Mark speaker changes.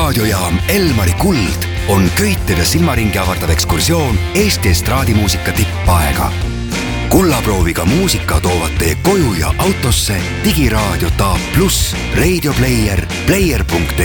Speaker 1: raadiojaam Elmari Kuld on köited ja silmaringi avardav ekskursioon Eesti estraadimuusika tippaega. Kullaprooviga muusika toovad teie koju ja autosse digiraadio DAB+, Radio Player, player.ee